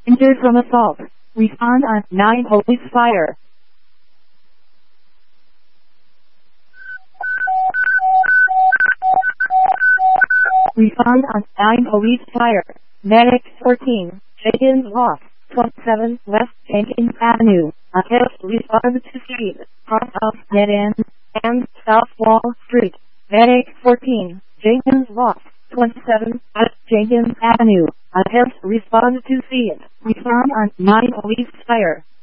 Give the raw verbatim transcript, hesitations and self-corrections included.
Injured from assault. Respond on nine police fire. Respond on nine police fire. Medic fourteen, Jenkins Walk, twenty-seven West Jenkins Avenue. Attempts respond to scene. Cross House Dead End and South Wall Street. Medic fourteen, Jenkins Walk, twenty-seven West Jenkins Avenue. Attempts respond to scene. Respond on nine police fire.